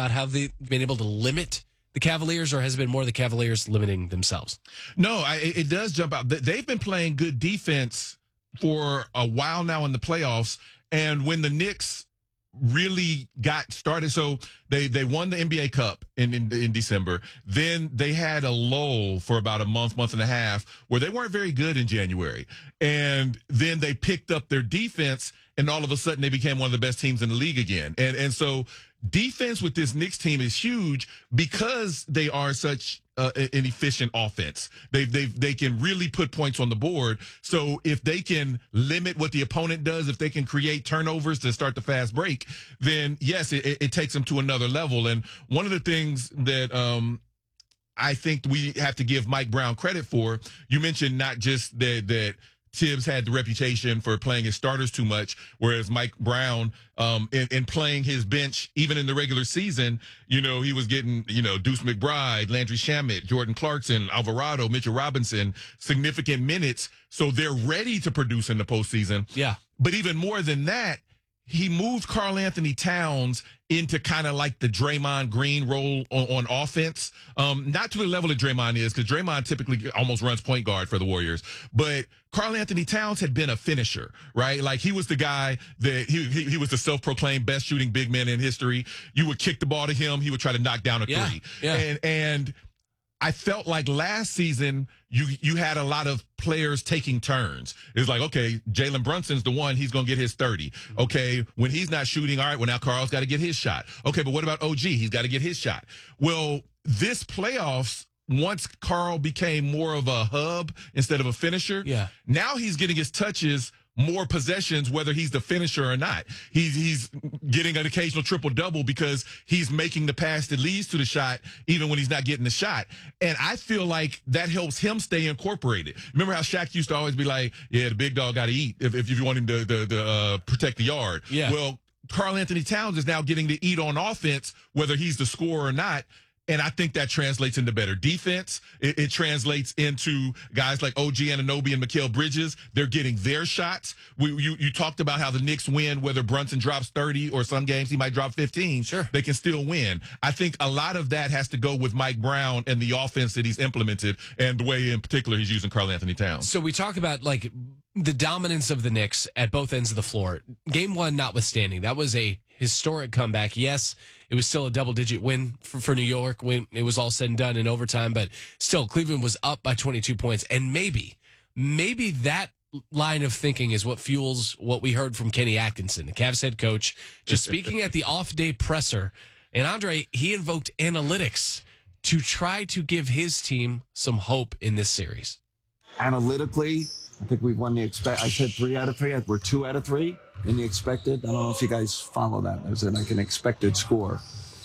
about how they've been able to limit the Cavaliers, or has it been more the Cavaliers limiting themselves? No, it does jump out. They've been playing good defense for a while now in the playoffs, and when the Knicks really got started, so they won the NBA Cup in December. Then they had a lull for about a month and a half where they weren't very good in January, and then they picked up their defense, and all of a sudden they became one of the best teams in the league again. And so defense with this Knicks team is huge because they are such an efficient offense. They can really put points on the board. So if they can limit what the opponent does, if they can create turnovers to start the fast break, then yes, it takes them to another level. And one of the things that I think we have to give Mike Brown credit for, you mentioned not just that Tibbs had the reputation for playing his starters too much, whereas Mike Brown, in playing his bench, even in the regular season, he was getting, Deuce McBride, Landry Shamet, Jordan Clarkson, Alvarado, Mitchell Robinson, significant minutes. So they're ready to produce in the postseason. Yeah. But even more than that, he moved Karl Anthony Towns into kind of like the Draymond Green role on offense. Not to the level that Draymond is, because Draymond typically almost runs point guard for the Warriors. But Karl Anthony Towns had been a finisher, right? Like he was the guy that he was the self-proclaimed best shooting big man in history. You would kick the ball to him, he would try to knock down a three. Yeah. And I felt like last season you had a lot of players taking turns. It's like, okay, Jalen Brunson's the one, he's going to get his 30. Okay, when he's not shooting, all right, well, now Karl's got to get his shot. Okay, but what about OG? He's got to get his shot. Well, this playoffs, once Karl became more of a hub instead of a finisher, now he's getting his touches, more possessions, whether he's the finisher or not. He's getting an occasional triple-double because he's making the pass that leads to the shot, even when he's not getting the shot. And I feel like that helps him stay incorporated. Remember how Shaq used to always be like, yeah, the big dog got to eat if you want him to protect the yard. Yeah. Well, Karl Anthony Towns is now getting to eat on offense, whether he's the scorer or not. And I think that translates into better defense. It translates into guys like OG Anunoby and Mikal Bridges. They're getting their shots. You talked about how the Knicks win, whether Brunson drops 30 or some games he might drop 15. Sure. They can still win. I think a lot of that has to go with Mike Brown and the offense that he's implemented and the way in particular he's using Karl Anthony Towns. So we talk about like the dominance of the Knicks at both ends of the floor. Game one notwithstanding, that was a historic comeback. Yes, it was still a double-digit win for New York when it was all said and done in overtime, but still, Cleveland was up by 22 points. And maybe that line of thinking is what fuels what we heard from Kenny Atkinson, the Cavs head coach, just speaking at the off-day presser. And Andre, he invoked analytics to try to give his team some hope in this series. Analytically, I think we've won the I said 3 out of 3. We're 2 out of 3 in the expected. I don't know if you guys follow that. There's like an expected score,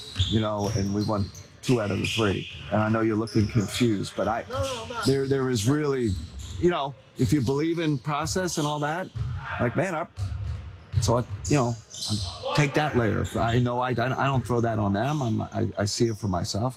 and we won 2 out of the 3. And I know you're looking confused, but there is really, if you believe in process and all that, like, man, take that layer. I know I don't throw that on them. I see it for myself.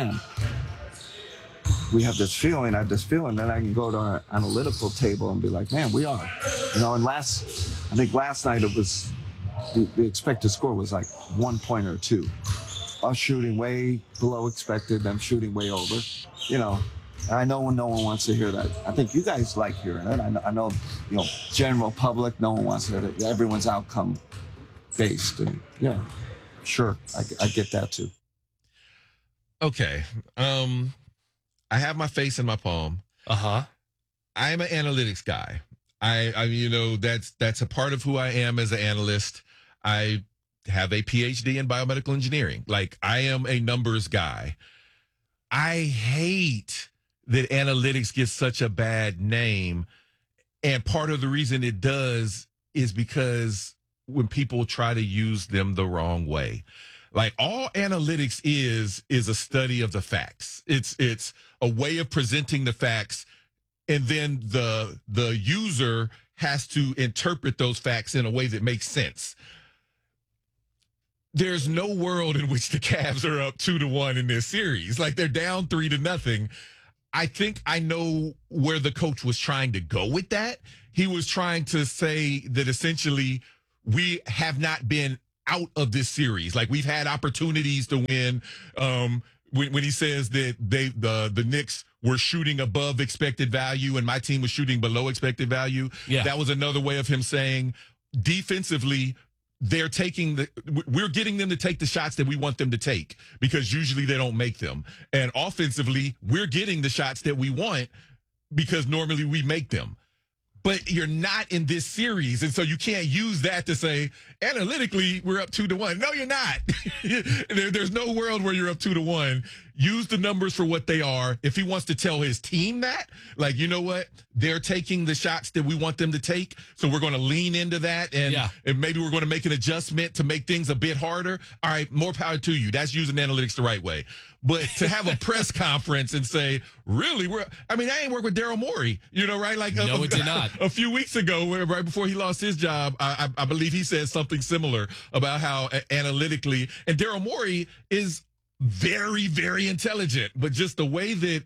We have this feeling, I have this feeling, then I can go to our analytical table and be like, man, we are. And I think last night it was, the expected score was like 1 point or 2. Us shooting way below expected, them shooting way over. I know no one wants to hear that. I think you guys like hearing it. I know, general public, no one wants to hear it. Everyone's outcome based. And sure, I get that too. Okay. I have my face in my palm. Uh-huh. I'm an analytics guy. That's a part of who I am as an analyst. I have a PhD in biomedical engineering. Like, I am a numbers guy. I hate that analytics gets such a bad name. And part of the reason it does is because when people try to use them the wrong way. Like, all analytics is a study of the facts. It's a way of presenting the facts, and then the user has to interpret those facts in a way that makes sense. There's no world in which the Cavs are up 2-1 in this series. Like, they're down 3-0. I think I know where the coach was trying to go with that. He was trying to say that essentially we have not been out of this series. Like, we've had opportunities to win. When he says that the Knicks were shooting above expected value and my team was shooting below expected value, that was another way of him saying defensively, we're getting them to take the shots that we want them to take because usually they don't make them. And offensively, we're getting the shots that we want because normally we make them. But you're not in this series, and so you can't use that to say, analytically, we're up 2-1. No, you're not. There's no world where you're up 2-1. Use the numbers for what they are. If he wants to tell his team that, like, you know what? They're taking the shots that we want them to take, so we're going to lean into that, and maybe we're going to make an adjustment to make things a bit harder. All right, more power to you. That's using analytics the right way. But to have a press conference and say, really, I ain't worked with Daryl Morey, right? Like, no, it did not. A few weeks ago, right before he lost his job, I believe he said something similar about how analytically, and Daryl Morey is very, very intelligent, but just the way that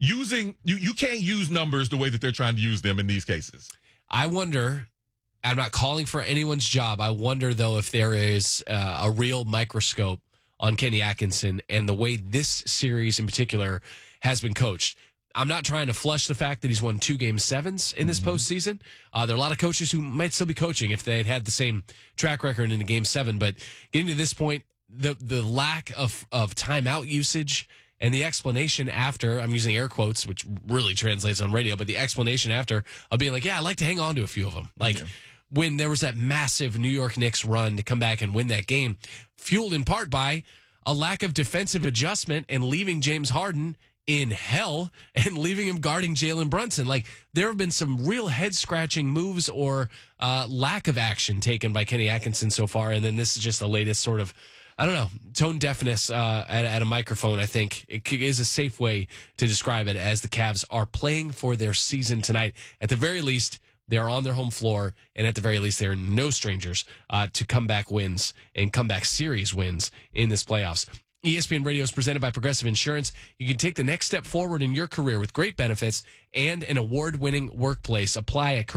you can't use numbers the way that they're trying to use them in these cases. I wonder, I'm not calling for anyone's job. I wonder, though, if there is a real microscope on Kenny Atkinson and the way this series in particular has been coached. I'm not trying to flush the fact that he's won 2 Game 7s in this postseason. There are a lot of coaches who might still be coaching if they had the same track record in a Game 7. But getting to this point, the lack of timeout usage and the explanation after, I'm using air quotes, which really translates on radio, but the explanation after of being like, yeah, I'd like to hang on to a few of them. Like when there was that massive New York Knicks run to come back and win that game, fueled in part by a lack of defensive adjustment and leaving James Harden in hell and leaving him guarding Jalen Brunson. Like, there have been some real head-scratching moves or lack of action taken by Kenny Atkinson so far, and then this is just the latest sort of, I don't know, tone deafness at a microphone. I think it is a safe way to describe it, as the Cavs are playing for their season tonight. At the very least, they are on their home floor, and at the very least, they are no strangers to comeback wins and comeback series wins in this playoffs. ESPN Radio is presented by Progressive Insurance. You can take the next step forward in your career with great benefits and an award-winning workplace. Apply at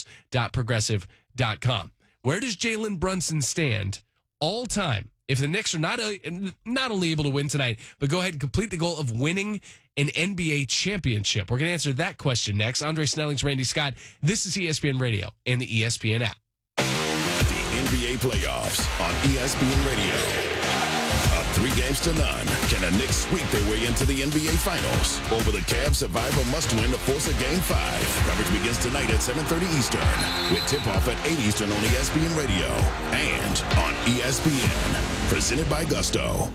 careers.progressive.com. Where does Jalen Brunson stand all time if the Knicks are not only able to win tonight, but go ahead and complete the goal of winning an NBA championship? We're going to answer that question next. Andre Snelling's Randy Scott. This is ESPN Radio and the ESPN app. The NBA playoffs on ESPN Radio. 3-0 can the Knicks sweep their way into the NBA Finals? Over the Cavs survival must-win to force a Game 5. Coverage begins tonight at 7:30 Eastern, with tip-off at 8 Eastern on ESPN Radio and on ESPN. Presented by Gusto.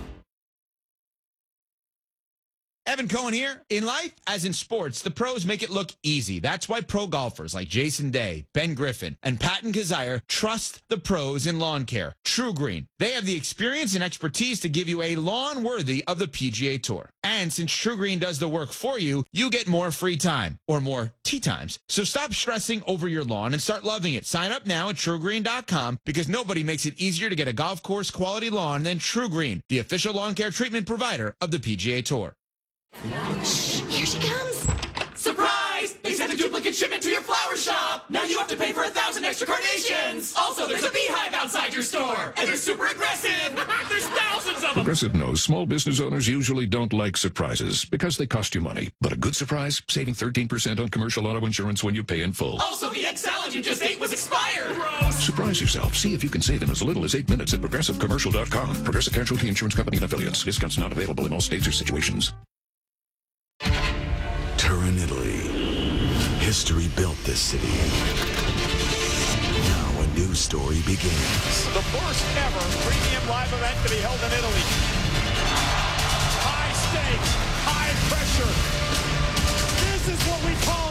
Evan Cohen here. In life, as in sports, the pros make it look easy. That's why pro golfers like Jason Day, Ben Griffin, and Patton Kazire trust the pros in lawn care. True Green. They have the experience and expertise to give you a lawn worthy of the PGA Tour. And since True Green does the work for you, you get more free time, or more tee times. So stop stressing over your lawn and start loving it. Sign up now at TrueGreen.com, because nobody makes it easier to get a golf course quality lawn than True Green, the official lawn care treatment provider of the PGA Tour. Shh, here she comes. Surprise! They sent a duplicate shipment to your flower shop. Now you have to pay for 1,000 extra carnations. Also, there's a beehive outside your store, and they're super aggressive. There's thousands of them. Progressive knows small business owners usually don't like surprises because they cost you money. But a good surprise, saving 13% on commercial auto insurance when you pay in full. Also, the egg salad you just ate was expired. Gross. Surprise yourself. See if you can save in as little as 8 minutes at ProgressiveCommercial.com. Progressive Casualty Insurance Company and Affiliates. Discounts not available in all states or situations. Turin, Italy. History built this city. Now a new story begins. The first ever premium live event to be held in Italy. High stakes, high pressure. This is what we call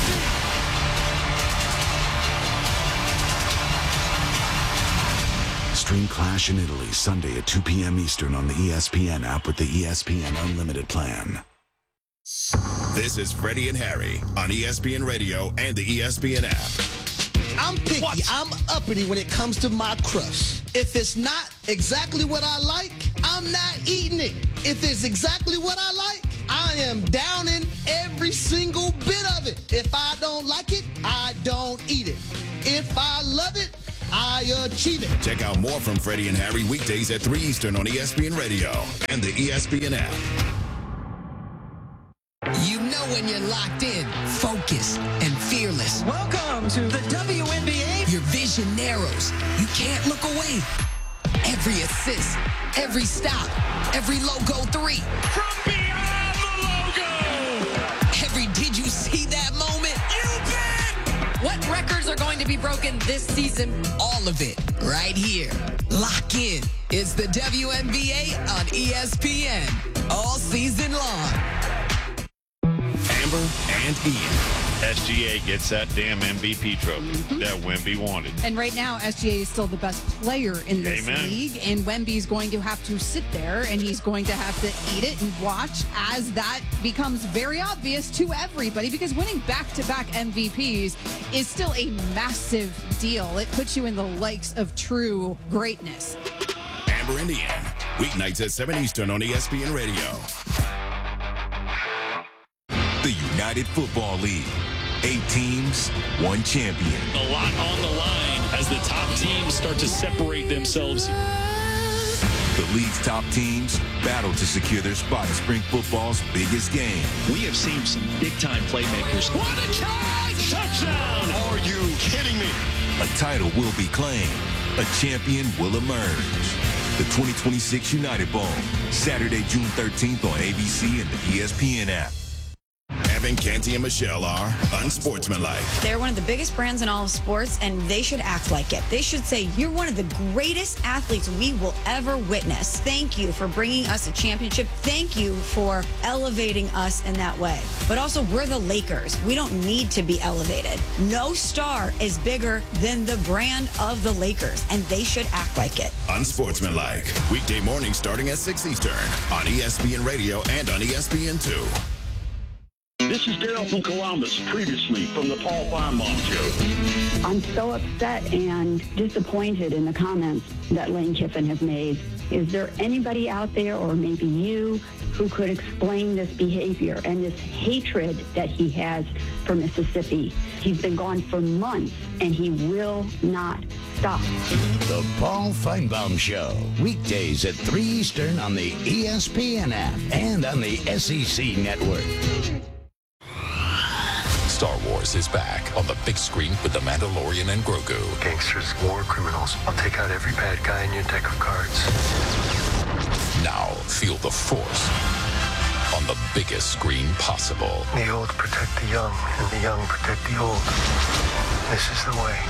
must-see. Stream Clash in Italy Sunday at 2 p.m. Eastern on the ESPN app with the ESPN Unlimited plan. This is Freddie and Harry on ESPN Radio and the ESPN app. I'm picky. I'm uppity when it comes to my crust. If it's not exactly what I like, I'm not eating it. If it's exactly what I like, I am downing every single bit of it. If I don't like it, I don't eat it. If I love it, I achieve it. Check out more from Freddie and Harry weekdays at 3 Eastern on ESPN Radio and the ESPN app. You know when you're locked in, focused, and fearless. Welcome to the WNBA. Your vision narrows. You can't look away. Every assist, every stop, every logo three. From beyond the logo. Every did you see that moment? You bet. What records are going to be broken this season? All of it right here. Lock in. It's the WNBA on ESPN all season long. Amber and Ian. SGA gets that damn MVP trophy that Wemby wanted. And right now, SGA is still the best player in this league. And Wemby's going to have to sit there and he's going to have to eat it and watch as that becomes very obvious to everybody, because winning back-to-back MVPs is still a massive deal. It puts you in the likes of true greatness. Amber and Ian. Weeknights at 7 Eastern on ESPN Radio. The United Football League. 8 teams, 1 champion. A lot on the line as the top teams start to separate themselves. The league's top teams battle to secure their spot in spring football's biggest game. We have seen some big-time playmakers. What a catch! Touchdown! Are you kidding me? A title will be claimed. A champion will emerge. The 2026 United Bowl, Saturday, June 13th on ABC and the ESPN app. Evan, Canty, and Michelle are unsportsmanlike. They're one of the biggest brands in all of sports, and they should act like it. They should say, you're one of the greatest athletes we will ever witness. Thank you for bringing us a championship. Thank you for elevating us in that way. But also, we're the Lakers. We don't need to be elevated. No star is bigger than the brand of the Lakers, and they should act like it. Unsportsmanlike. Weekday mornings starting at 6 Eastern on ESPN Radio and on ESPN2. This is Daryl from Columbus, previously from the Paul Feinbaum Show. I'm so upset and disappointed in the comments that Lane Kiffin has made. Is there anybody out there, or maybe you, who could explain this behavior and this hatred that he has for Mississippi? He's been gone for months, and he will not stop. The Paul Feinbaum Show, weekdays at 3 Eastern on the ESPN app and on the SEC Network. Star Wars is back on the big screen with The Mandalorian and Grogu. Gangsters, war criminals. I'll take out every bad guy in your deck of cards. Now feel the Force on the biggest screen possible. The old protect the young, and the young protect the old. This is the way.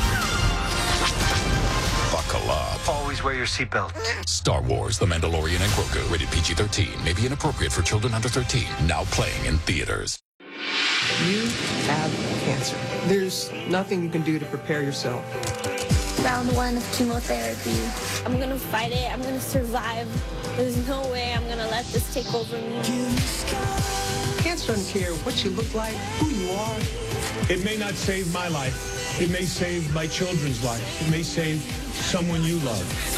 Buckle up. Always wear your seatbelt. Star Wars, The Mandalorian and Grogu. Rated PG-13. May be inappropriate for children under 13. Now playing in theaters. You have cancer. There's nothing you can do to prepare yourself. Round 1 of chemotherapy. I'm gonna fight it. I'm gonna survive. There's no way I'm gonna let this take over me. Cancer doesn't care what you look like, who you are. It may not save my life. It may save my children's life. It may save someone you love.